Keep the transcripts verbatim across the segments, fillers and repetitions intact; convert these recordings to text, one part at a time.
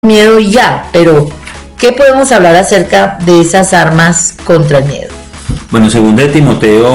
miedo y ya, pero ¿qué podemos hablar acerca de esas armas contra el miedo? Bueno, según de Timoteo,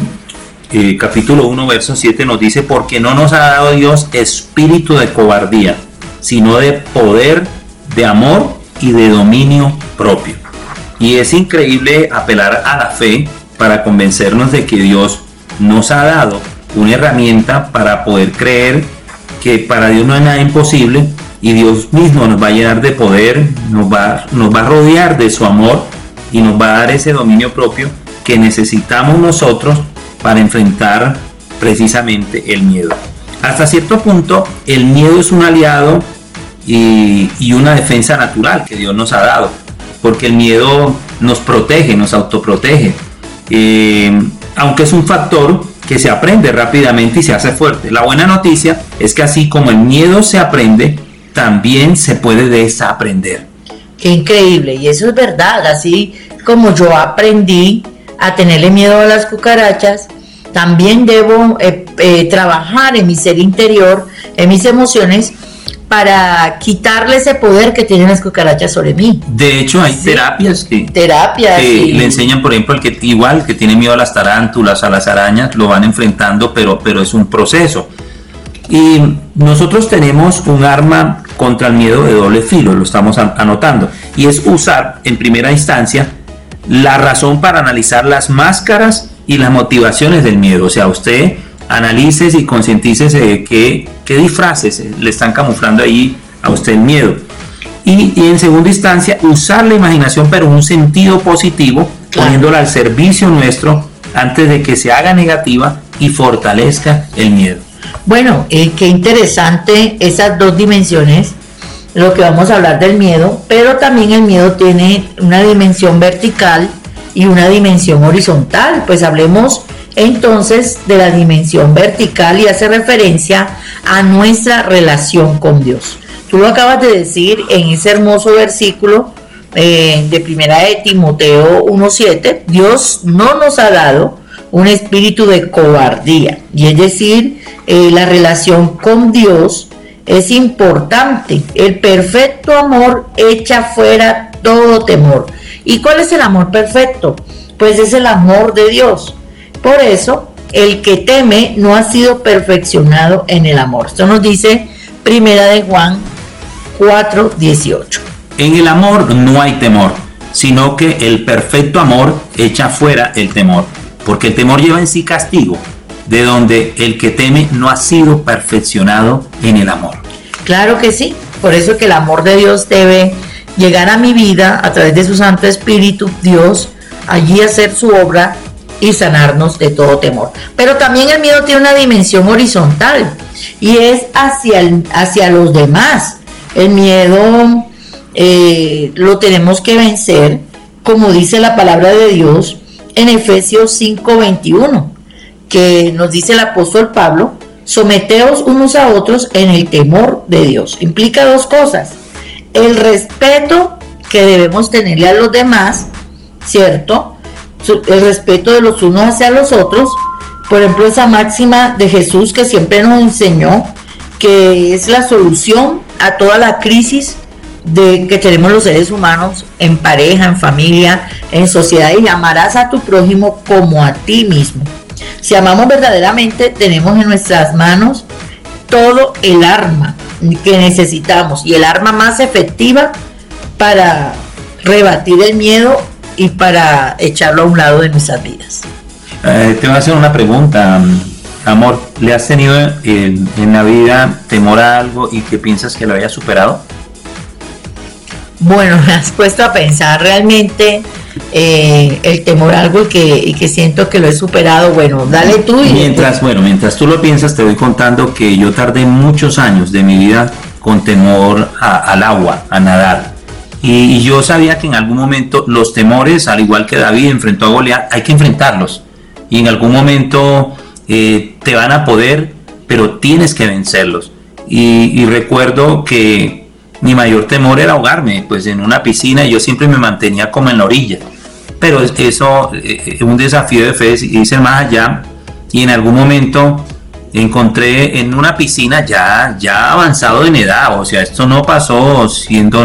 eh, capítulo uno, verso siete nos dice: porque no nos ha dado Dios espíritu de cobardía, sino de poder, de amor y de dominio propio. Y es increíble apelar a la fe para convencernos de que Dios nos ha dado una herramienta para poder creer que para Dios no hay nada imposible, y Dios mismo nos va a llenar de poder, nos va, nos va a rodear de su amor y nos va a dar ese dominio propio que necesitamos nosotros para enfrentar precisamente el miedo. Hasta cierto punto, el miedo es un aliado y, y una defensa natural que Dios nos ha dado, porque el miedo nos protege, nos autoprotege, eh, aunque es un factor que se aprende rápidamente y se hace fuerte. La buena noticia es que así como el miedo se aprende, también se puede desaprender. Qué increíble, y eso es verdad. Así como yo aprendí a tenerle miedo a las cucarachas, también debo eh, eh, trabajar en mi ser interior, en mis emociones, para quitarle ese poder que tienen las cucarachas sobre mí. De hecho, hay sí, terapias que, terapias, que sí. le enseñan, por ejemplo, al que igual que tiene miedo a las tarántulas, a las arañas, lo van enfrentando, pero, pero es un proceso. Y nosotros tenemos un arma contra el miedo de doble filo, lo estamos anotando, y es usar en primera instancia la razón para analizar las máscaras y las motivaciones del miedo. O sea, usted analice y concientícese de qué, qué disfraces le están camuflando ahí a usted el miedo. Y, y en segunda instancia, usar la imaginación, pero en un sentido positivo, claro, poniéndola al servicio nuestro antes de que se haga negativa y fortalezca el miedo. Bueno, eh, qué interesante esas dos dimensiones, lo que vamos a hablar del miedo, pero también el miedo tiene una dimensión vertical y una dimensión horizontal. Pues hablemos entonces de la dimensión vertical, y hace referencia a nuestra relación con Dios. Tú lo acabas de decir en ese hermoso versículo eh, de primera de Timoteo uno siete, Dios no nos ha dado un espíritu de cobardía, y es decir, eh, la relación con Dios es importante. El perfecto amor echa fuera todo temor. ¿Y cuál es el amor perfecto? Pues es el amor de Dios. Por eso, el que teme no ha sido perfeccionado en el amor. Esto nos dice primera de Juan cuatro dieciocho. En el amor no hay temor, sino que el perfecto amor echa fuera el temor, porque el temor lleva en sí castigo, de donde el que teme no ha sido perfeccionado en el amor. Claro que sí, por eso que el amor de Dios debe llegar a mi vida a través de su Santo Espíritu, Dios, allí hacer su obra y sanarnos de todo temor. Pero también el miedo tiene una dimensión horizontal, y es hacia, el, hacia los demás. El miedo eh, lo tenemos que vencer, como dice la palabra de Dios en Efesios cinco veintiuno, que nos dice el apóstol Pablo: someteos unos a otros en el temor de Dios. Implica dos cosas: el respeto que debemos tenerle a los demás, ¿cierto? El respeto de los unos hacia los otros. Por ejemplo, esa máxima de Jesús que siempre nos enseñó, que es la solución a toda la crisis de que tenemos los seres humanos en pareja, en familia, en sociedad, y amarás a tu prójimo como a ti mismo. Si amamos verdaderamente, tenemos en nuestras manos todo el arma que necesitamos, y el arma más efectiva para rebatir el miedo y para echarlo a un lado de nuestras vidas. Eh, te voy a hacer una pregunta, amor. ¿Le has tenido en, en la vida temor a algo y que piensas que lo hayas superado? Bueno, me has puesto a pensar realmente eh, el temor a algo y que, y que siento que lo he superado. Bueno, dale tú. Y mientras, bueno, mientras tú lo piensas, te voy contando que yo tardé muchos años de mi vida con temor a, al agua, a nadar. Y, y yo sabía que en algún momento los temores, al igual que David enfrentó a Goliat, hay que enfrentarlos. Y en algún momento eh, te van a poder, pero tienes que vencerlos. Y, y recuerdo que mi mayor temor era ahogarme, pues en una piscina, y yo siempre me mantenía como en la orilla. Pero eso es eh, un desafío de fe, irse más allá, y en algún momento encontré en una piscina ya, ya avanzado en edad, o sea, esto no pasó siendo